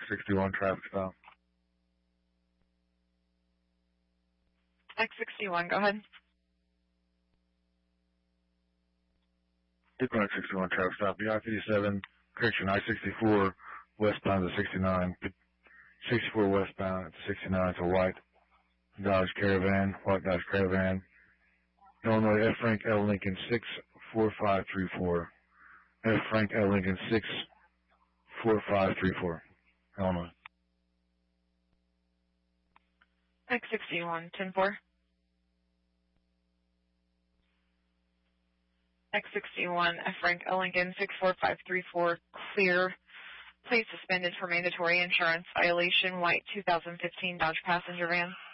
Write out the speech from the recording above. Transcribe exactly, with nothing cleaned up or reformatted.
sixty-one traffic stop. X sixty-one, go ahead. X sixty-one traffic stop. B I fifty-seven, correction, I sixty-four westbound to sixty-nine. sixty-four westbound to sixty-nine. It's a white Dodge Caravan, white Dodge Caravan. Illinois F. Frank L. Lincoln six four five three four. F. Frank L. Lincoln six four five three four. Illinois. X sixty-one, ten four. X sixty-one, F. Frank L. Lincoln six four five three four, clear. Please suspended for mandatory insurance violation, white two thousand fifteen Dodge passenger van.